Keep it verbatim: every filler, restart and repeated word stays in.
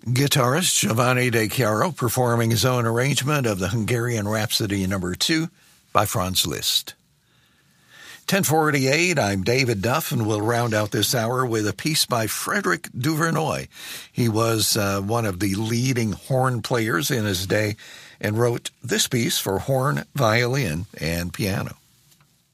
Guitarist Giovanni De Chiaro performing his own arrangement of the Hungarian Rhapsody number two by Franz Liszt. ten forty-eight, I'm David Duff, and we'll round out this hour with a piece by Frederick Duvernoy. He was uh, one of the leading horn players in his day and wrote this piece for horn, violin, and piano.